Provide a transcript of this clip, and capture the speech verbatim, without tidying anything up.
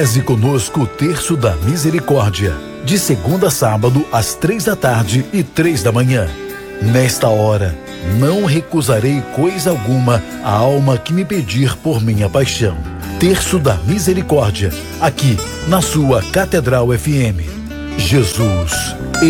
Reze conosco o Terço da Misericórdia, de segunda a sábado, às três da tarde e três da manhã. Nesta hora, não recusarei coisa alguma à alma que me pedir por minha paixão. Terço da Misericórdia, aqui na sua Catedral F M. Jesus